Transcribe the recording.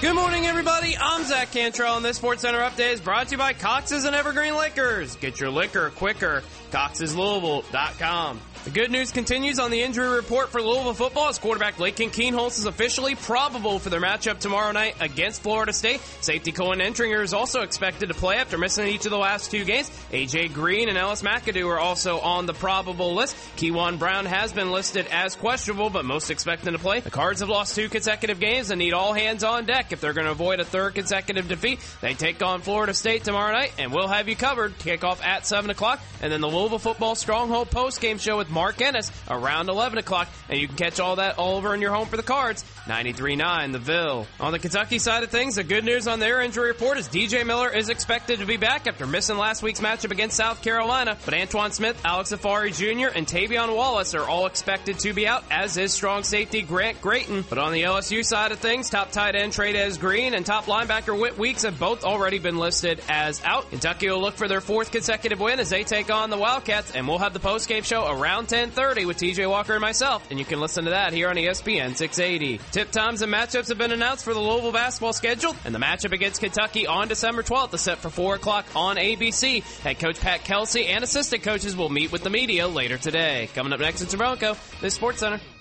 Good morning, everybody. I'm Zach Cantrell, and this Sports Center update is brought to you by Cox's and Evergreen Liquors. Get your liquor quicker. Cox'sLouisville.com. The good news continues on the injury report for Louisville football as quarterback Lakin Keenholz is officially probable for their matchup tomorrow night against Florida State. Safety Cohen Entringer is also expected to play after missing each of the last two games. A.J. Green and Ellis McAdoo are also on the probable list. Keywan Brown has been listed as questionable, but most expecting to play. The Cards have lost 2 consecutive games and need all hands on deck if they're going to avoid a 3rd consecutive defeat. They take on Florida State tomorrow night, and we'll have you covered. Kickoff at 7 o'clock, and then the Louisville Football Stronghold postgame show with Mark Ennis around 11 o'clock, and you can catch all that all over in your home for the Cards. 93.9 The Ville. On the Kentucky side of things, the good news on their injury report is DJ Miller is expected to be back after missing last week's matchup against South Carolina, but Antoine Smith, Alex Afari Jr., and Tavion Wallace are all expected to be out, as is strong safety Grant Grayton. But on the LSU side of things, top tight end Trey'Dez Green and top linebacker Whit Weeks have both already been listed as out. Kentucky will look for their 4th consecutive win as they take on the Wildcats, and we'll have the postgame show around 10:30 with TJ Walker and myself, and you can listen to that here on ESPN 680. Tip times and matchups have been announced for the Louisville basketball schedule, and the matchup against Kentucky on December 12th is set for 4 o'clock on ABC. Head coach Pat Kelsey and assistant coaches will meet with the media later today. Coming up next in Toronto, this Sports Center.